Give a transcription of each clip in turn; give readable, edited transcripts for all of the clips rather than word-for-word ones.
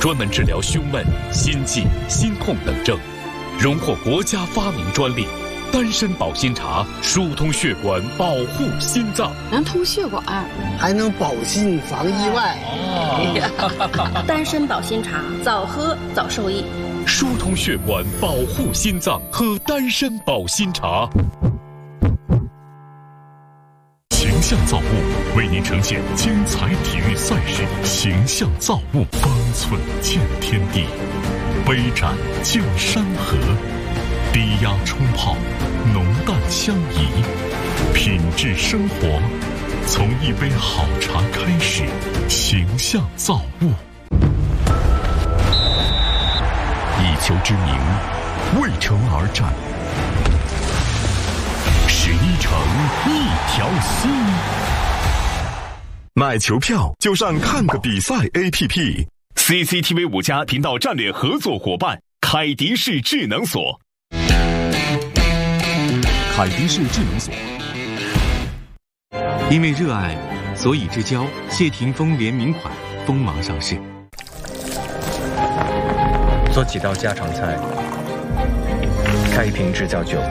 专门治疗胸闷、心悸、心痛等症，荣获国家发明专利。丹参保心茶疏通血管，保护心脏， 能通血管， 还能保心防意外。 丹参保心茶，早喝早受益。 疏通血管，保护心脏，喝丹参保心茶。形象造物为您呈现精彩体育赛事，形象造物，方寸见天地，杯盏见山河，低压冲泡，浓淡相宜，品质生活，从一杯好茶开始。形象造物，以球之名，为城而战。11城一条心。 买球票就上看个比赛 APP。 CCTV 5家频道战略合作伙伴凯迪仕智能锁。 凯迪仕智能锁。因为热爱，所以之交谢霆锋联名款锋芒上市。 做几道家常菜，开一瓶知交酒，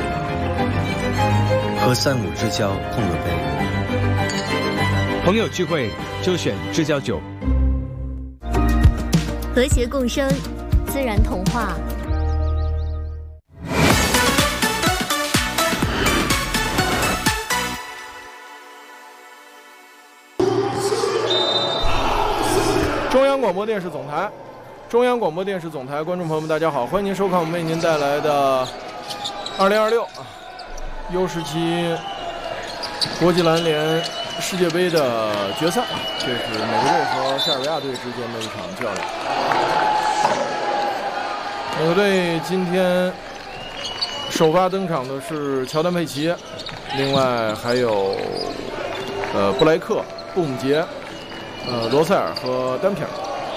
和3、5之交碰个杯。 朋友聚会就选知交酒。 和谐共生，自然童话。 中央广播电视总台，中央广播电视总台，观众朋友们，大家好，欢迎您收看我们为您带来的2026 U17国际篮联世界杯的决赛，这是美国队和塞尔维亚队之间的一场较量。美国队今天首发登场的是乔丹·佩奇，另外还有布莱克、布姆杰、罗塞尔和丹皮尔。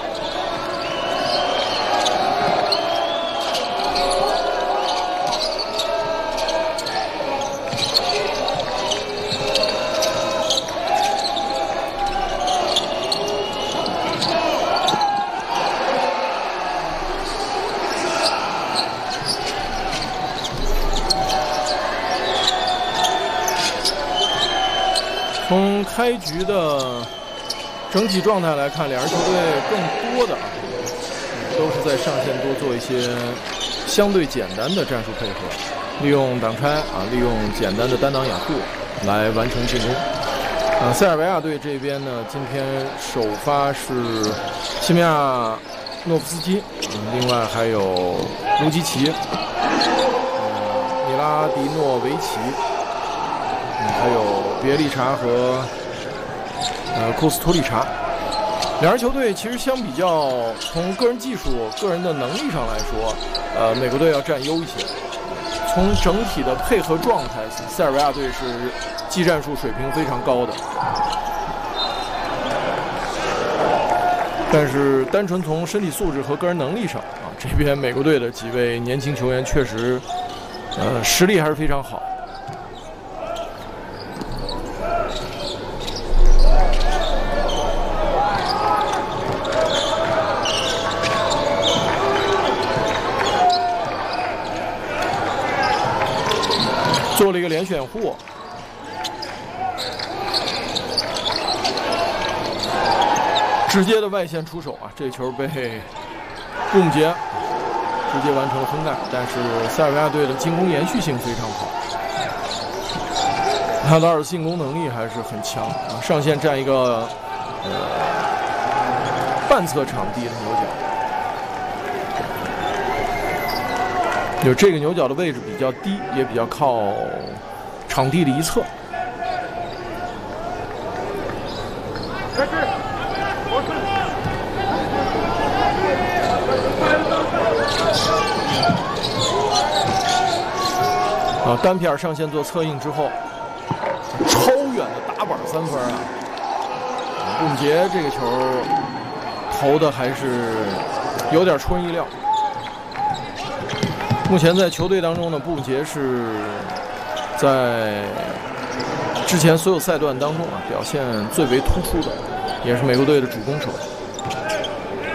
从开局的整体状态来看，两支球队更多的都是在上线多做一些相对简单的战术配合，利用挡拆利用简单的单挡掩护来完成进攻。塞尔维亚队这边呢，今天首发是西米亚诺夫斯基，另外还有卢基奇、米拉迪诺维奇，还有别利查和库斯图里查。两支球队其实相比较，从个人技术、个人的能力上来说，美国队要占优一些。从整体的配合状态，塞尔维亚队是技战术水平非常高的。但是单纯从身体素质和个人能力上这边美国队的几位年轻球员确实实力还是非常好。做了一个连选护，直接的外线出手这球被布姆杰直接完成了封盖。但是塞尔维亚队的进攻延续性非常好，纳达尔的进攻能力还是很强上线站一个半侧场地的牛角。就这个牛角的位置比较低，也比较靠场地的一侧。丹皮尔上线做策应之后，超远的打板3分布姆杰这个球投的还是有点出人意料。目前在球队当中呢，布姆杰是在之前所有赛段当中表现最为突出的，也是美国队的主攻手。